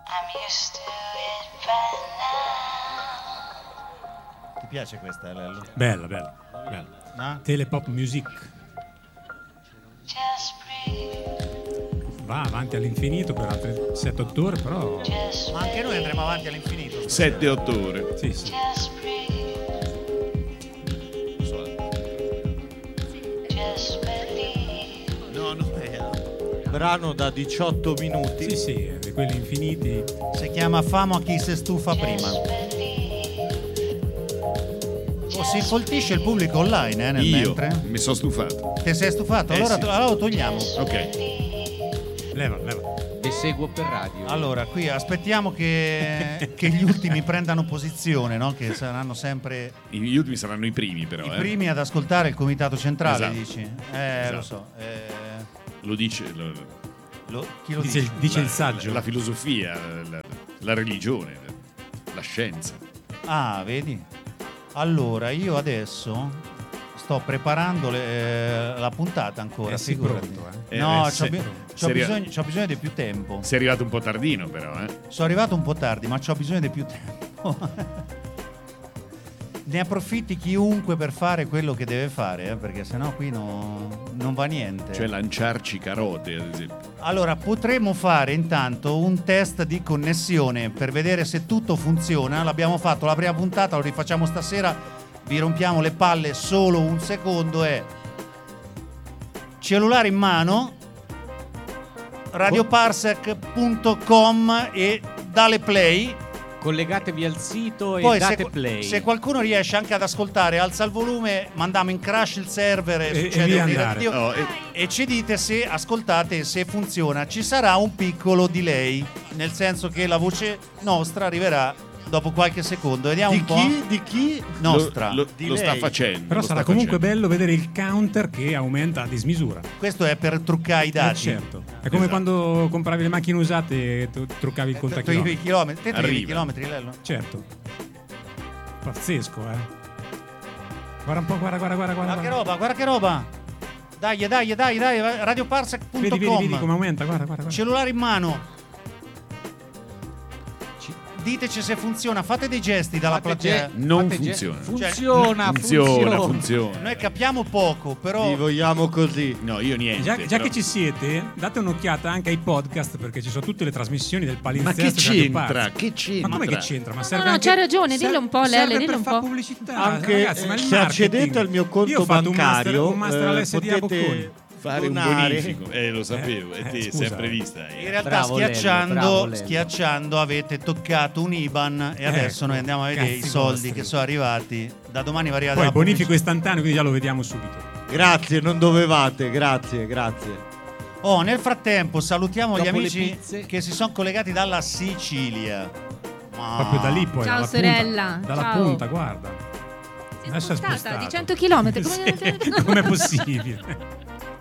Ti piace questa, Lello? Bella, bella. No? Telepop music. Va avanti all'infinito per altre 7-8 ore, però. Ma anche noi andremo avanti all'infinito. 7-8 ore. Sì, sì. Brano da 18 minuti. Sì, sì, di quelli infiniti. Si chiama Famo a chi si stufa prima. Oh, si infoltisce il pubblico online nel Io mentre. mi sono stufato. Ti sei stufato? Allora, sì. allora lo togliamo. Ok. Leva. Vi seguo per radio. Allora, qui aspettiamo che gli ultimi prendano posizione, no? Che saranno sempre Gli ultimi saranno i primi, però. i primi ad ascoltare il comitato centrale, Esatto. dici? Esatto. Lo so. Lo dice. Chi lo Dice dice? il saggio. La filosofia, la religione, la scienza. Ah, vedi? Allora, io adesso sto preparando la puntata ancora. Sì, figurati. pronto, No, c'ho c'ho bisogno di più tempo. Sei arrivato un po' tardino, però, Sono arrivato un po' tardi, ma c'ho bisogno di più tempo. Ne approfitti chiunque per fare quello che deve fare, perché sennò qui non va niente. Cioè lanciarci carote, ad esempio. Allora, potremmo fare intanto un test di connessione per vedere se tutto funziona. L'abbiamo fatto la prima puntata, lo rifacciamo stasera. Vi rompiamo le palle solo un secondo. Cellulare in mano, radioparsec.com e dale play. Collegatevi al sito Poi e date play. se qualcuno riesce anche ad ascoltare, alza il volume, mandiamo in crash il server e succede via un andare. directivo, e ci dite se ascoltate e se funziona. Ci sarà un piccolo delay, nel senso che la voce nostra arriverà dopo qualche secondo. Vediamo un po'. Di chi? Nostra. Lo sta facendo. Però lo sarà sta comunque facendo. bello vedere il counter che aumenta a dismisura. Questo è per truccare i dati. Certo. È come quando compravi le macchine usate e tu truccavi il Tu i contachilometri. chilometri. Te trovi i Arriva. chilometri, Lello? Certo. Pazzesco, Guarda un po', guarda. Guarda che roba, guarda che roba. Dai, radioparsec.com. Vedi come aumenta, guarda. Cellulare in mano. Diteci se funziona, fate dei gesti dalla platea. Non Fate funziona. Funziona. Noi capiamo poco, però Li vogliamo così. No, io niente. Già però. che ci siete, date un'occhiata anche ai podcast perché ci sono tutte le trasmissioni del Ma palinsesto. che di Radio c'entra? Park. Che c'entra? Ma come che c'entra? Ma serve no, anche, c'hai ragione, dillo un po', Lele, serve dillo per un fare po'. pubblicità. Anche Ragazzi, ma il se accedete marketing. al mio conto Io ho fatto bancario, un master all'SD a Bocconi. potete Fare un donare. bonifico. Lo sapevo. E te scusa. sempre vista. in realtà Bravo Lello, bravo Lello. schiacciando avete toccato un IBAN e adesso noi andiamo a vedere i cazzi soldi vostri. che sono arrivati. Da domani va arrivata Poi la bonifico pubblicità. istantaneo, quindi già lo vediamo subito. Grazie, non dovevate, grazie. Oh, nel frattempo salutiamo Dopo gli le amici pizze. che si sono collegati dalla Sicilia. Proprio da lì poi. Ciao, dalla sorella. Punta, dalla Ciao. punta, guarda. Si è Adesso è spostata di spostato. 100 km. Sì. Com'è possibile?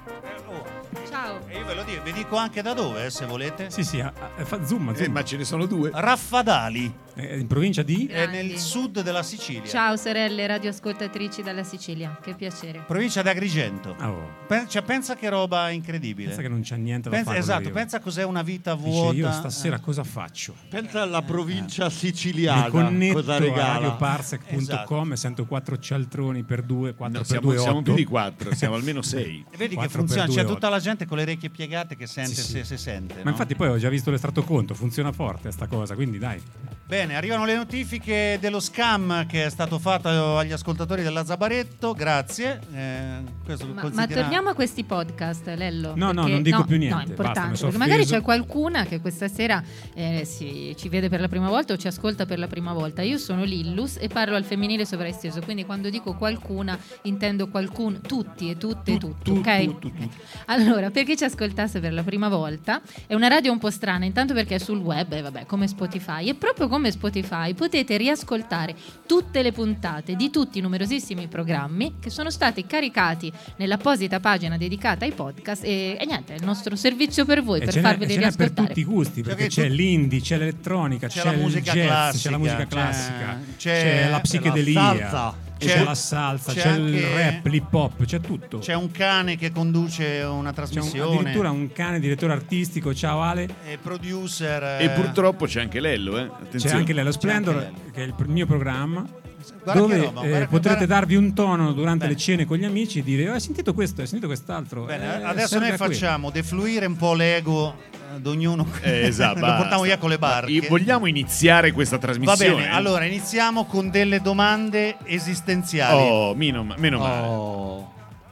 Ciao. E io ve lo dico, vi dico anche da dove, se volete. Sì, fa zoom. Ma ce ne sono due. Raffadali, In provincia di? è Grandi. nel sud della Sicilia. Ciao sorelle radioascoltatrici dalla Sicilia, che piacere. Provincia di Agrigento. Oh, Pensa che roba incredibile. pensa che non c'è niente da Pensa, fare. esatto, io. pensa cos'è una vita Dice, vuota. io stasera cosa faccio? Pensa alla provincia Mi siciliana, connetto cosa a regala. radioparsec.com Esatto. e sento 4 cialtroni per 2, 4 No, per siamo 2, 8. più di 4, siamo almeno 6. E vedi che 4 funziona, per c'è 2, tutta la gente con le orecchie piegate che sente Sì, sì. se si sente. Ma no? infatti poi ho già visto l'estratto conto, funziona forte sta cosa, quindi dai. Bene, arrivano le notifiche dello scam che è stato fatto agli ascoltatori della Zabaretto, grazie. Questo Ma consentirà- torniamo a questi podcast, Lello. No, perché- non dico più niente, No, è basta, importante, mi sono perché magari offeso. c'è qualcuna che questa sera ci vede per la prima volta o ci ascolta per la prima volta. Io sono Lillus e parlo al femminile sovraesteso, quindi quando dico qualcuna intendo qualcuno, tutti e tutte e tutti, ok? Allora, per chi ci ascoltasse per la prima volta, è una radio un po' strana, intanto perché è sul web, vabbè, come Spotify, e proprio come Spotify potete riascoltare tutte le puntate di tutti i numerosissimi programmi che sono stati caricati nell'apposita pagina dedicata ai podcast e niente, è il nostro servizio per voi, per farveli ce n'è per riascoltare. tutti i gusti, perché Perché c'è l'indie, c'è l'elettronica, c'è la il musica jazz, classica, c'è la musica c'è- classica, c'è c'è la la psichedelia, salsa. c'è la salsa, c'è il rap, l'hip hop, c'è tutto. C'è un cane che conduce una trasmissione. Addirittura un cane direttore artistico, ciao Ale. E producer. E purtroppo c'è anche Lello, Attenzione. C'è anche Lello Splendor, anche Lello. che è il mio programma. Guarda dove che roba, guarda- potrete guarda- darvi un tono durante Bene. le cene con gli amici e dire hai sentito questo, hai sentito quest'altro. Bene, adesso serve noi a quello. facciamo defluire un po' l'ego di ognuno. Esatto, Lo portiamo via con le barche. Vogliamo iniziare questa Va trasmissione? bene, allora iniziamo con delle domande esistenziali. Oh, meno male. Oh.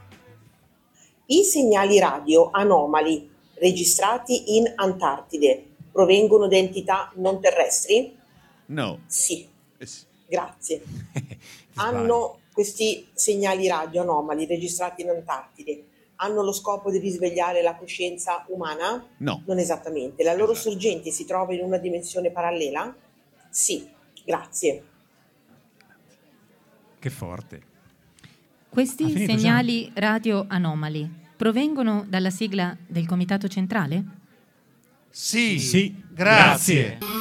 I segnali radio anomali registrati in Antartide provengono da entità non terrestri? No. Sì, Sì. grazie. Hanno questi segnali radio anomali registrati in Antartide hanno lo scopo di risvegliare la coscienza umana? No. Non esattamente. La loro Esatto. sorgente si trova in una dimensione parallela? Sì, grazie. Che forte. Questi Ha finito, segnali radio anomali provengono dalla sigla del Comitato Centrale? Sì, Sì, grazie. grazie.